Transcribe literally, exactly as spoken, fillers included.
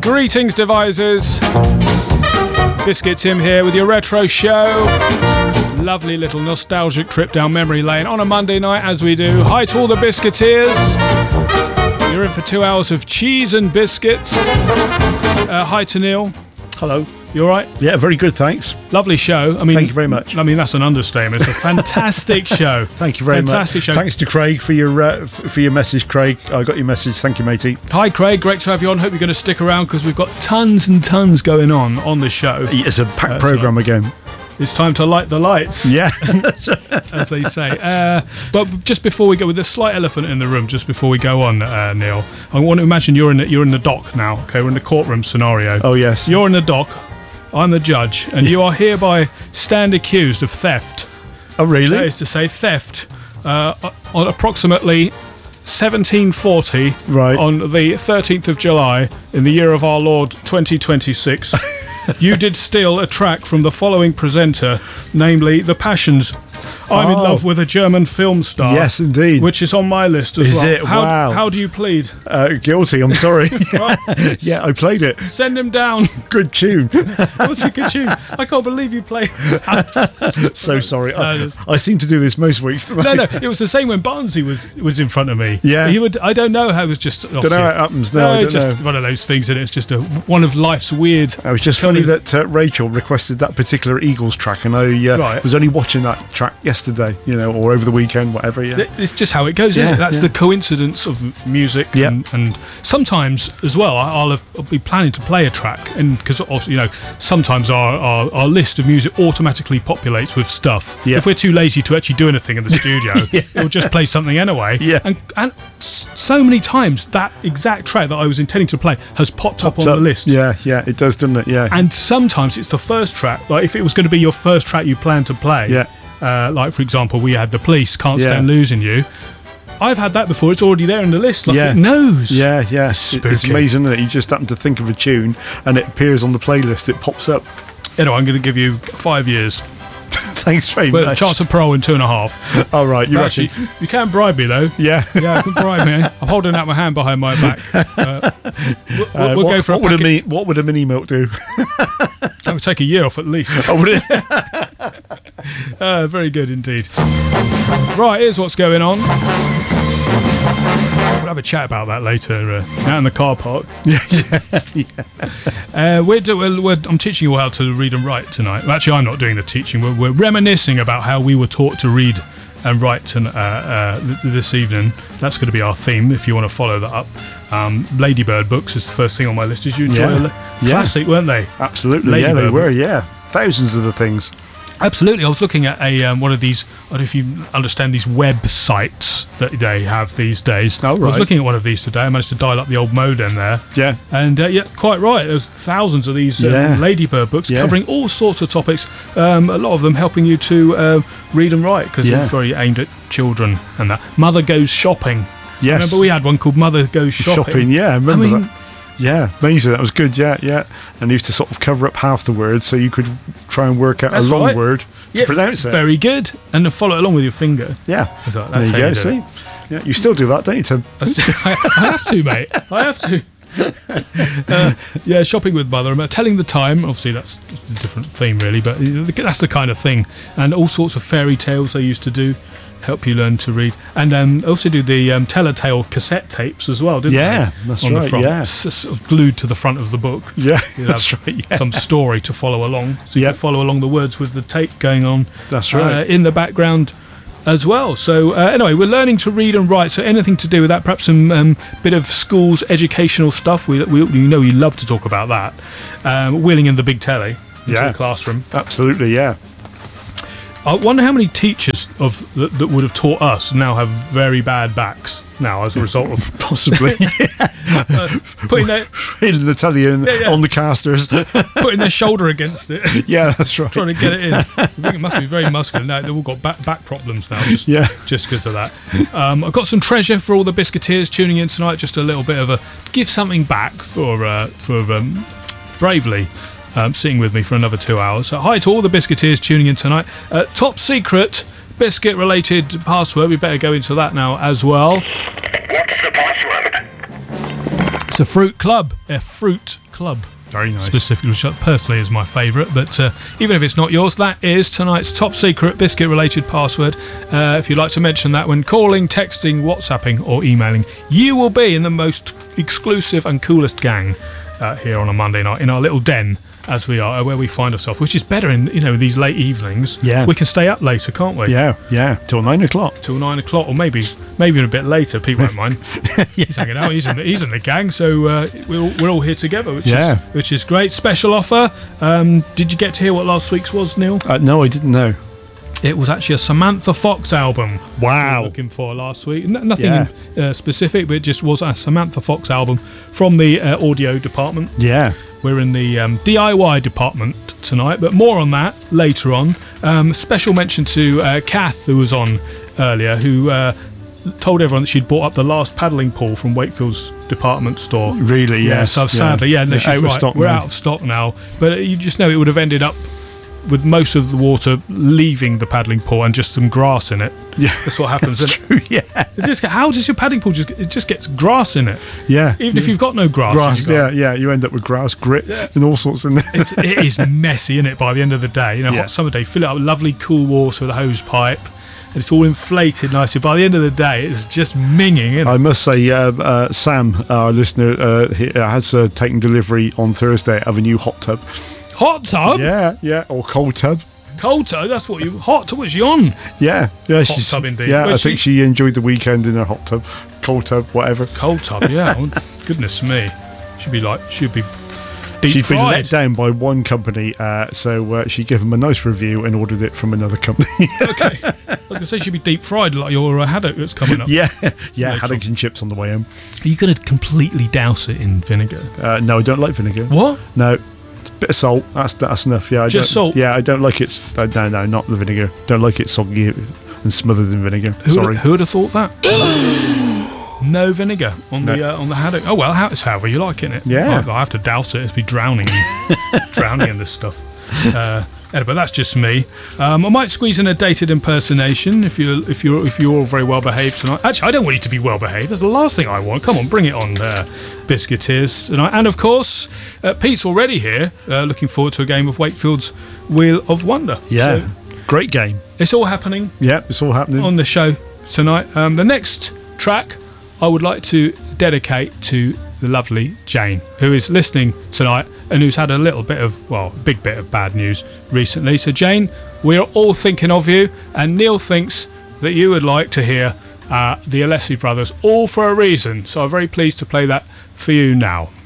Greetings, devisers. Biscuit Tim here with your retro show. Lovely little nostalgic trip down memory lane on a Monday night as we do. Hi to all the Biscuiteers. You're in for two hours of cheese and biscuits. Uh, hi to Neil. Hello. You all right? Yeah, very good, thanks. Lovely show. I mean, thank you very much. I mean, that's an understatement. It's a fantastic show. Thank you very fantastic much. Show. Thanks to Craig for your uh, f- for your message, Craig. I got your message. Thank you, matey. Hi, Craig. Great to have you on. Hope you're going to stick around because we've got tons and tons going on on the show. It's a packed uh, programme so again. It's time to light the lights. Yeah. As they say. Uh, but just before we go, with the slight elephant in the room, just before we go on, uh, Neil, I want to imagine you're in the, you're in the dock now. Okay, we're in the courtroom scenario. Oh, yes. You're in the dock. I'm the judge, and you are hereby stand accused of theft. Oh, really? That is to say, theft uh, on approximately seventeen forty right. on the thirteenth of July in the year of our Lord twenty twenty-six. You did steal a track from the following presenter, namely The Passions. I'm oh. in love with a German film star. Yes, indeed. Which is on my list as is well. Is it? How, wow. How do you plead? Uh, guilty, I'm sorry. Yeah, I played it. Send him down. Good tune. That was a good tune. I can't believe you played. So sorry. No, I, I seem to do this most weeks. No, no, it was the same when Barnsley was was in front of me. Yeah. He would, I don't know how it was just... Don't know how it happens. No, no I don't just know. one of those things, and it's just a, one of life's weird... It was just funny that uh, Rachel requested that particular Eagles track, and I uh, right. was only watching that track yesterday, you know, or over the weekend, whatever. Yeah, it's just how it goes, isn't yeah, it? That's yeah. the coincidence of music, yeah. and, and sometimes as well, I'll, have, I'll be planning to play a track, and because you know, sometimes our, our, our list of music automatically populates with stuff. Yeah. If we're too lazy to actually do anything in the studio, yeah. it'll just play something anyway. Yeah. And and so many times that exact track that I was intending to play has popped, popped up on up. the list. Yeah, yeah, it does, doesn't it? Yeah. And sometimes it's the first track. Like if it was going to be your first track you plan to play. Yeah. Uh, like for example, we had The Police, Can't Yeah. Stand Losing You. I've had that before. It's already there in the list. Like yeah. it knows. Yeah, yeah. It's, It- it's amazing that you just happen to think of a tune and it appears on the playlist. It pops up. Anyway, I'm going to give you five years. Thanks very But a much. chance of parole in two and a half. All right, you Actually, reckon? you can bribe me though. Yeah. Yeah, I can bribe me. I'm holding out my hand behind my back. Uh, we'll Uh, we'll what, go for what a would a packet. mini, What would a mini milk do? That would take a year off at least. Oh, would it? Uh, very good indeed. Right, here's what's going on. We'll have a chat about that later uh, out in the car park. Yeah, yeah, yeah. Uh, we're, do, we're, we're I'm teaching you all how to read and write tonight. Well, actually, I'm not doing the teaching. We're, we're reminiscing about how we were taught to read and write to, uh, uh, th- this evening. That's going to be our theme if you want to follow that up. Um, Ladybird books is the first thing on my list. Did you enjoy Yeah. it? Classic, weren't they? Absolutely. Yeah, they Ladybird. were. Yeah, thousands of the things. Absolutely. I was looking at a um, one of these, I don't know if you understand these websites that they have these days. Oh, I was right. looking at one of these today. I managed to dial up the old modem there. Yeah. And uh, yeah, quite right. There's thousands of these um, Yeah. Ladybird books Yeah. covering all sorts of topics. Um, a lot of them helping you to uh, read and write because Yeah. it's very aimed at children and that. Mother Goes Shopping. Yes. Remember we had one called Mother Goes Shopping. Shopping. Yeah, I remember I mean, that. Yeah, amazing. That was good. Yeah, yeah. And you used to sort of cover up half the word so you could try and work out That's a long right. word to yeah, pronounce it. Very good. And then follow it along with your finger. Yeah. Is that- There that's you how go. you do See, it. yeah, you still do that, don't you, Tim? I I have to, mate. I have to. uh, yeah, shopping with mother. I'm telling the time. Obviously, that's a different theme, really, but that's the kind of thing. And all sorts of fairy tales they used to do, help you learn to read. And um, also do the um, Telltale cassette tapes as well, didn't Yeah, they? that's On the right, front, yeah. S- sort of glued to the front of the book. Yeah, You'd that's have right. Yeah. Some story to follow along, so you Yep. can follow along the words with the tape going on. That's right. uh, in the background as well. So uh, anyway, we're learning to read and write. So anything to do with that, perhaps some um, bit of schools educational stuff. We, we, you know, we love to talk about that. Um, wheeling in the big telly into Yeah. the classroom. Absolutely. Yeah. I wonder how many teachers of that, that would have taught us now have very bad backs now as a result of Possibly. uh, putting their In the telly and Yeah, yeah. on the casters. putting their shoulder against it, Yeah, that's right. trying to get it in. I think it must be very muscular. Now they've all got back, back problems now. Just, Yeah. just because of that. Um, I've got some treasure for all the Biscuiteers tuning in tonight. Just a little bit of a give something back for uh, for um, Bravely. Um, sitting with me for another two hours. So hi to all the Biscuiteers tuning in tonight. Uh, top secret biscuit related password. We better go into that now as well. What's the password? It's a fruit club. A fruit club. Very nice. Specifically, which personally is my favourite, but uh, even if it's not yours, that is tonight's top secret biscuit related password. Uh, if you'd like to mention that when calling, texting, WhatsApping or emailing, you will be in the most exclusive and coolest gang uh, here on a Monday night in our little den, as we are, where we find ourselves, which is better in, you know, these late evenings. Yeah. We can stay up later, can't we? Yeah, yeah, till nine o'clock. Till nine o'clock, or maybe maybe a bit later. Pete won't mind. yeah. He's hanging out. He's in the, he's in the gang, so uh, we're, all, we're all here together, which yeah. is which is great. Special offer. Um, did you get to hear what last week's was, Neil? Uh, no, I didn't know. It was actually a Samantha Fox album. Wow. We were looking for last week. N- nothing Yeah. uh, specific, but it just was a Samantha Fox album from the uh, audio department. Yeah. We're in the um, D I Y department tonight, but more on that later on. Um, special mention to uh, Kath, who was on earlier, who uh, told everyone that she'd bought up the last paddling pool from Wakefield's department store. Really, Yeah, yes. so sadly, yeah, no, Yeah, she's out of right. stock We're now. out of stock now. But you just know it would have ended up with most of the water leaving the paddling pool and just some grass in it. Yeah. That's what happens. That's isn't it? true, yeah. It's just, how does your paddling pool just, it just gets grass in it? Yeah. Even if you've got no grass. Grass, you've got- yeah, yeah. You end up with grass, grit, and all sorts in there. It's, it is messy, isn't it, by the end of the day? You know, Yeah. hot summer day, fill it up with lovely cool water with a hose pipe, and it's all inflated nicely. By the end of the day, it's just minging, isn't it? I must say, uh, uh, Sam, our listener, uh, he, uh, has uh, taken delivery on Thursday of a new hot tub. Hot tub? Yeah, yeah, or cold tub. Cold tub? That's what you... Hot tub? What's she on? Yeah, yeah. Hot she's, tub indeed. Yeah, Where's I think she enjoyed the weekend in her hot tub, cold tub, whatever. Cold tub, yeah. Oh, goodness me. Should be like... Should be deep She's been fried. let down by one company, uh, so uh, she gave them a nice review and ordered it from another company. Okay. I was going to say she'd be deep fried like your uh, haddock that's coming up. yeah, yeah, No haddock and chips on the way home. Are you going to completely douse it in vinegar? Uh, no, I don't like vinegar. What? No, bit of salt. That's that's enough. Yeah, I Just don't, salt? Yeah, I don't like it. Uh, no, no, not the vinegar. Don't like it soggy and smothered in vinegar. Who Sorry. would, who would have thought that? No vinegar on No. the uh, on the haddock. Oh well, how, it's however you like, innit? Yeah. I, I have to douse it. It's be drowning, drowning in this stuff. Uh, yeah, but that's just me. Um, I might squeeze in a dated impersonation if you if you're if you're all very well behaved tonight. Actually, I don't want you to be well behaved. That's the last thing I want. Come on, bring it on, uh, Biscuiteers tonight. And of course, uh, Pete's already here, uh, looking forward to a game of Wakefield's Wheel of Wonder. Yeah, So great game. it's all happening Yeah, it's all happening. on the show tonight. Um, the next track I would like to dedicate to the lovely Jane, who is listening tonight and who's had a little bit of, well, a big bit of bad news recently. So, Jane, we're all thinking of you, and Neil thinks that you would like to hear uh, the Alessi Brothers, All for a Reason. So I'm very pleased to play that for you now.